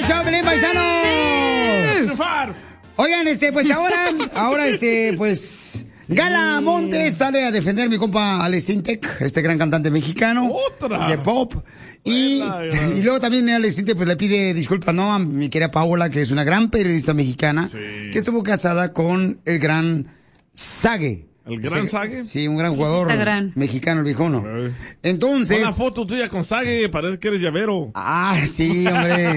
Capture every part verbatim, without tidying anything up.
show, Pelín, paisanos! Oigan, este, pues ahora, ahora, este, pues... Gala Montes sale a defender a mi compa Alex Sintek, este gran cantante mexicano. ¡Otra! De pop. Y, y luego también Alex Sintek pues le pide disculpas, ¿no? A mi querida Paola, que es una gran periodista mexicana, sí. que estuvo casada con el gran Sague. ¿El gran Sague? Sí, un gran jugador gran. mexicano, el viejono. Entonces... Una foto tuya con Sague, parece que eres llavero. Ah, sí, hombre.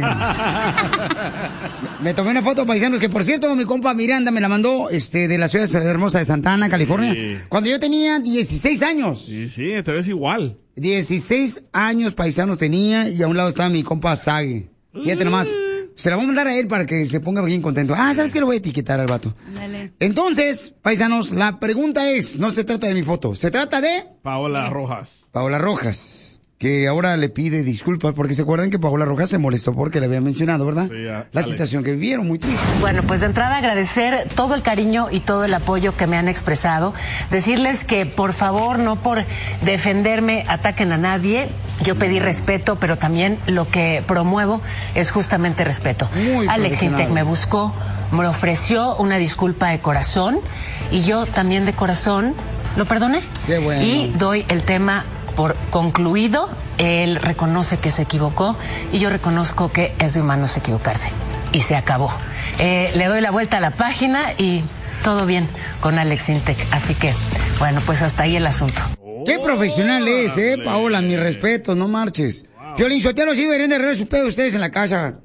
Me tomé una foto, paisanos, que por cierto, mi compa Miranda me la mandó este, de la ciudad hermosa de Santa Ana, California, sí. cuando yo tenía dieciséis años. Sí, sí, te ves igual. dieciséis años, paisanos, tenía, y a un lado estaba mi compa Sague. Fíjate nomás. Se la voy a mandar a él para que se ponga bien contento. Ah, ¿sabes qué? Lo voy a etiquetar al vato. Dale. Entonces, paisanos, la pregunta es, no se trata de mi foto, se trata de... Paola Rojas. Paola Rojas, que ahora le pide disculpas porque se acuerdan que Paola Rojas se molestó porque le había mencionado, ¿verdad? Sí, a, la Alex. situación que vivieron, muy triste. Bueno, pues de entrada agradecer todo el cariño y todo el apoyo que me han expresado. Decirles que por favor, no por defenderme, ataquen a nadie. Yo pedí respeto, pero también lo que promuevo es justamente respeto. Muy Alex Sintek me buscó, me ofreció una disculpa de corazón y yo también de corazón lo perdoné. Qué bueno. Y doy el tema por concluido. Él reconoce que se equivocó y yo reconozco que es de humanos equivocarse. Y se acabó. Eh, le doy la vuelta a la página y todo bien con Alex Sintek. Así que, bueno, pues hasta ahí el asunto. Qué profesional es, eh, Paola, mi respeto, no marches. Wow. Piolín Sotelo, sí deberían de arreglar sus pedos ustedes en la casa.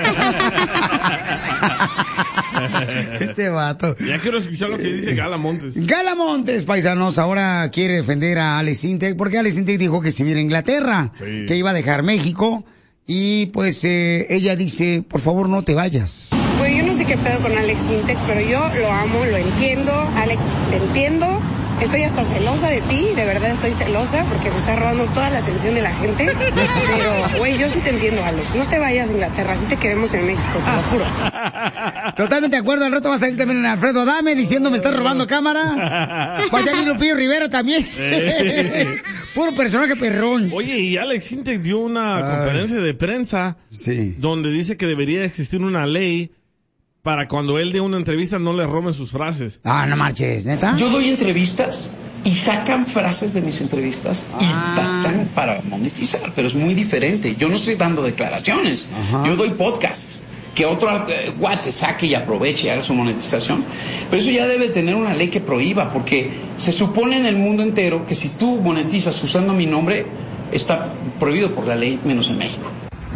Este vato. Ya quiero escuchar lo que dice Gala Montes. Gala Montes, paisanos, ahora quiere defender a Alex Sintek, porque Alex Sintek dijo que se viera a Inglaterra, sí. que iba a dejar México, y pues eh, ella dice, por favor no te vayas. Pues yo no sé qué pedo con Alex Sintek, pero yo lo amo, lo entiendo. Alex, te entiendo. Estoy hasta celosa de ti, de verdad estoy celosa porque me está robando toda la atención de la gente. Pero, güey, yo sí te entiendo, Alex. No te vayas a Inglaterra, sí te queremos en México, te lo juro. Totalmente de acuerdo, al rato va a salir también Alfredo Adame diciendo me estás robando cámara. Va a salir Lupillo Rivera también. Puro personaje perrón. Oye, y Alex Sintek dio una Ay. conferencia de prensa sí. donde dice que debería existir una ley para cuando él dé una entrevista no le roben sus frases. Ah, no marches, ¿neta? Yo doy entrevistas y sacan frases de mis entrevistas ah. y pactan para monetizar, pero es muy diferente. Yo no estoy dando declaraciones, Ajá. yo doy podcasts. Que otro eh, guate saque y aproveche y haga su monetización. Pero eso ya debe tener una ley que prohíba, porque se supone en el mundo entero que si tú monetizas usando mi nombre, está prohibido por la ley, menos en México.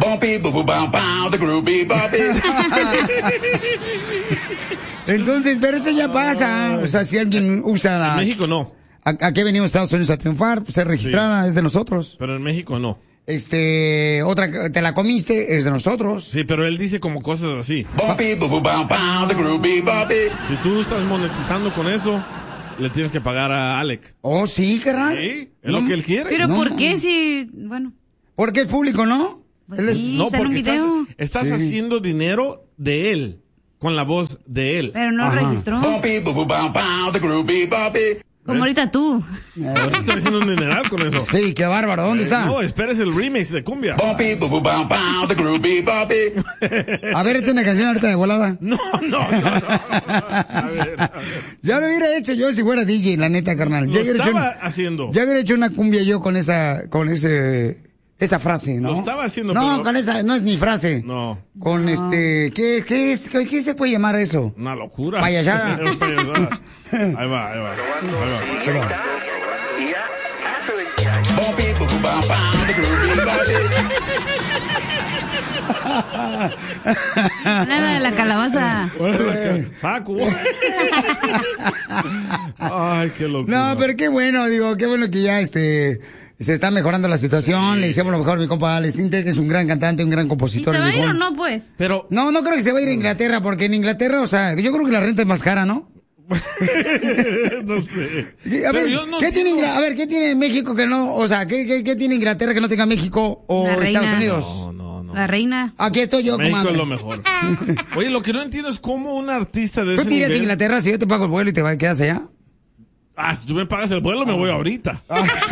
Entonces, pero eso ya pasa. O sea, si alguien usa la... En México no. ¿A, a qué venimos Estados Unidos a triunfar? Ser registrada sí. es de nosotros. Pero en México no. Este, otra, te la comiste, es de nosotros. Sí, pero él dice como cosas así. Si tú estás monetizando con eso, le tienes que pagar a Alec. Oh, sí, carnal. Sí, es no, lo que él quiere. Pero no. ¿por qué si, bueno? Porque es público, ¿no? Pues él es... sí, no, está en un porque estás, video. estás sí. haciendo dinero de él, con la voz de él. Pero no Ajá. registró. Como ahorita tú. Ahorita estoy haciendo un dineral con eso. Sí, qué bárbaro. ¿Dónde eh, está? No, esperes el remix de cumbia. A ver, esta es una canción ahorita de volada. No, no, no. no. A ver, a ver. Ya lo hubiera hecho yo si fuera D J, la neta, carnal. Lo ya estaba hecho, haciendo. Ya hubiera hecho una cumbia yo con esa, con ese... esa frase, ¿no? Lo estaba haciendo, No, pero... con esa, no es ni frase. No. Con no. este, ¿qué, qué es, qué, qué se puede llamar eso? Una locura. Payasada. Payasada. Ahí va, ahí va. Ahí va. Ahí va. Nada de la calabaza. Saco. Ay, qué locura. No, pero qué bueno, digo, qué bueno que ya este... se está mejorando la situación, sí. Le decíamos lo mejor a mi compa Alex Sintek, que es un gran cantante, un gran compositor. ¿Y se va a ir mejor. o no, pues? Pero... No, no creo que se va a ir a Inglaterra, porque en Inglaterra, o sea, yo creo que la renta es más cara, ¿no? No sé. A ver, no ¿qué tiene Ingl- a ver, ¿qué tiene México que no, o sea, ¿qué, qué, qué tiene Inglaterra que no tenga México o Estados Unidos? No, no, no. La reina. Aquí estoy yo, México comadre. es lo mejor. Oye, lo que no entiendo es cómo un artista de ¿Tú ese te irías nivel... a Inglaterra si yo te pago el vuelo y te quedas allá? Ah, si tú me pagas el vuelo, me voy ahorita.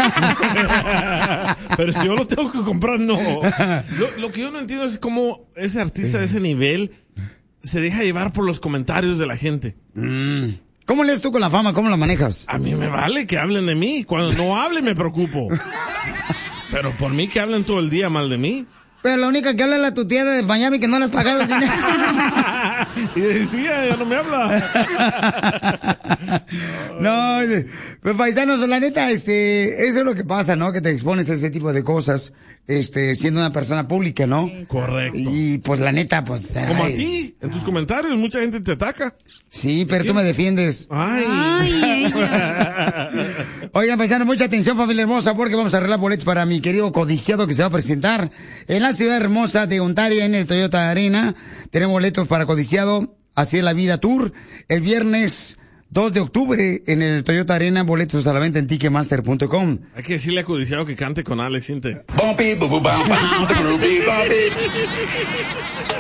Pero si yo lo tengo que comprar, no. Lo, lo que yo no entiendo es cómo ese artista de ese nivel se deja llevar por los comentarios de la gente. Mm. ¿Cómo lees tú con la fama? ¿Cómo la manejas? A mí me vale que hablen de mí. Cuando no hablen, me preocupo. Pero por mí que hablen todo el día mal de mí. Pero la única que habla es la tu tía de Miami que no le has pagado el dinero. Y decía, ya no me habla. No, pues paisanos, la neta, este, eso es lo que pasa, ¿no? Que te expones a ese tipo de cosas, este, siendo una persona pública, ¿no? Correcto. Y pues la neta, pues. Como ay. a ti, en tus comentarios, mucha gente te ataca. Sí, pero tú me defiendes. Ay. Ay, ella. Oigan, paisanos, mucha atención, familia hermosa, porque vamos a arreglar boletos para mi querido codiciado que se va a presentar en la ciudad hermosa de Ontario, en el Toyota Arena. Tenemos boletos para codiciado, Así es la Vida Tour, el viernes dos de octubre en el Toyota Arena, boletos a la venta en ticketmaster punto com. Hay que decirle a Codiciado que cante con Alex Intec.